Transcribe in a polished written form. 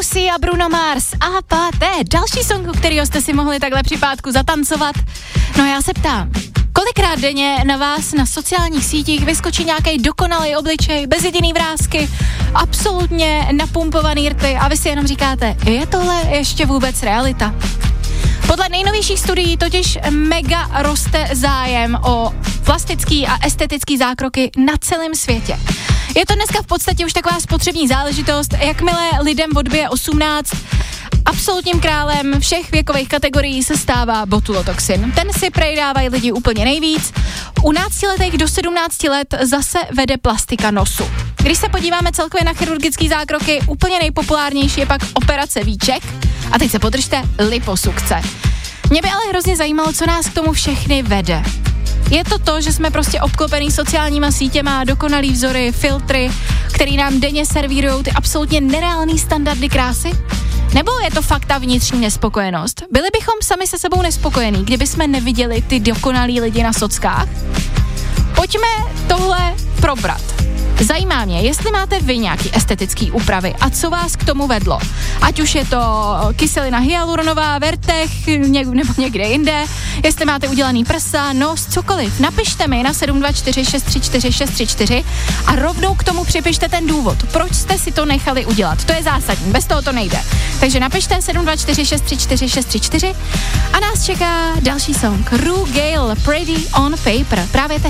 Lucy a Bruno Mars a Paté, další song, u kterého jste si mohli takhle při pátku zatancovat. No já se ptám, kolikrát denně na vás na sociálních sítích vyskočí nějaký dokonalý obličej, bez jediný vrásky, absolutně napumpovaný rty a vy si jenom říkáte, je tohle ještě vůbec realita? Podle nejnovějších studií totiž mega roste zájem o plastický a estetický zákroky na celém světě. Je to dneska v podstatě už taková spotřební záležitost, jakmile lidem odbije 18, absolutním králem všech věkových kategorií se stává botulotoxin. Ten si prej dávají lidi úplně nejvíc. U náctiletých do 17 let zase vede plastika nosu. Když se podíváme celkově na chirurgické zákroky, úplně nejpopulárnější je pak operace víček a teď se podržte, liposukce. Mě by ale hrozně zajímalo, co nás k tomu všechny vede. Je to, že jsme prostě obklopený sociálníma sítěma, dokonalý vzory, filtry, který nám denně servírujou ty absolutně nereální standardy krásy? Nebo je to fakt ta vnitřní nespokojenost? Byli bychom sami se sebou nespokojení, kdyby jsme neviděli ty dokonalý lidi na sockách? Pojďme tohle probrat. Zajímá mě, jestli máte vy nějaký estetický úpravy a co vás k tomu vedlo. Ať už je to kyselina hyaluronová, Vertech nebo někde jinde, jestli máte udělaný prsa, nos, cokoliv. Napište mi na 724 634 634 a rovnou k tomu připište ten důvod, proč jste si to nechali udělat. To je zásadní, bez toho to nejde. Takže napište 724 634 634 a nás čeká další song. Ru Gale, Pretty on Paper. Právě teď.